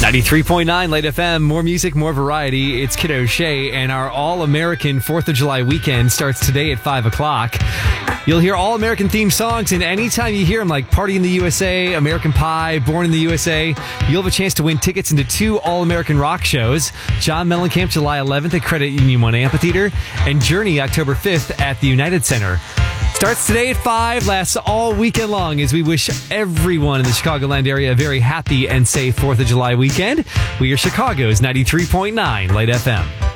93.9 Late FM, more music, more variety. It's Kid O'Shea, and our All-American 4th of July weekend starts today at 5 o'clock. You'll hear All-American themed songs, and anytime you hear them, like Party in the USA, American Pie, Born in the USA, you'll have a chance to win tickets into 2 All-American rock shows. John Mellencamp, July 11th at Credit Union 1 Amphitheater, and Journey, October 5th at the United Center. Starts today at 5, lasts all weekend long as we wish everyone in the Chicagoland area a very happy and safe 4th of July weekend. We are Chicago's 93.9 Late FM.